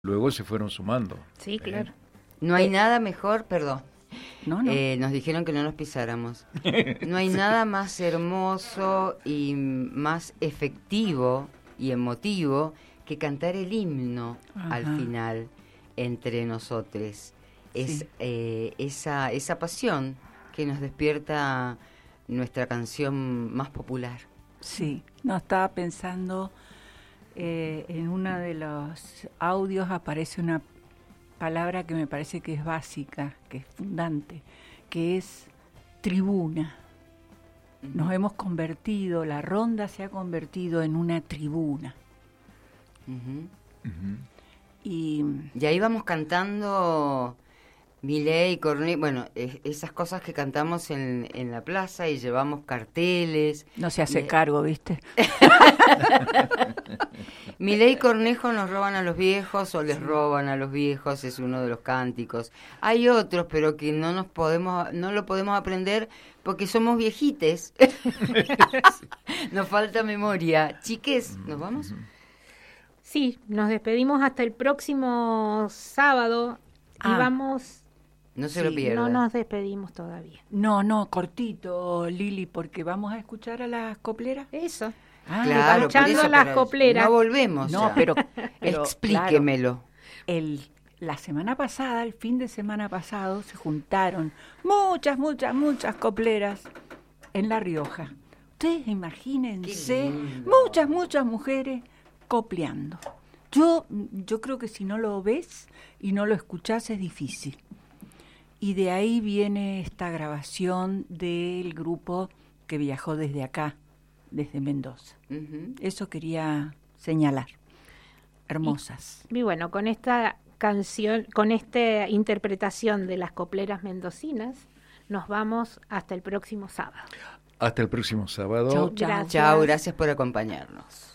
luego se fueron sumando. Sí, claro. No hay nada mejor, perdón. No. Nos dijeron que no nos pisáramos. No hay nada más hermoso y más efectivo y emotivo que cantar el himno al final entre nosotros. Es esa pasión que nos despierta nuestra canción más popular. Sí, no estaba pensando, en uno de los audios aparece una palabra que me parece que es básica, que es fundante, que es tribuna. Nos hemos convertido, la ronda se ha convertido en una tribuna. Y ahí vamos cantando Miley, Cornejo, bueno, esas cosas que cantamos en la plaza y llevamos carteles. No se hace cargo, ¿viste? Miley y Cornejo nos roban a los viejos o les roban a los viejos, es uno de los cánticos. Hay otros, pero que no lo podemos aprender porque somos viejites. Nos falta memoria. Chiques, ¿nos vamos? Sí, nos despedimos hasta el próximo sábado y vamos... No se lo pierdan. No nos despedimos todavía. No, cortito, Lili, porque vamos a escuchar a las copleras. Eso. Claro, escuchando las copleras. No volvemos. No, ya. pero explíquemelo. Claro, la semana pasada, el fin de semana pasado, se juntaron muchas copleras en La Rioja. Ustedes imagínense, muchas mujeres copleando. Yo creo que si no lo ves y no lo escuchás es difícil. Y de ahí viene esta grabación del grupo que viajó desde acá, desde Mendoza. Eso quería señalar. Hermosas. Y bueno, con esta canción, con esta interpretación de las copleras mendocinas, nos vamos hasta el próximo sábado. Hasta el próximo sábado. Chau. Chao, gracias por acompañarnos.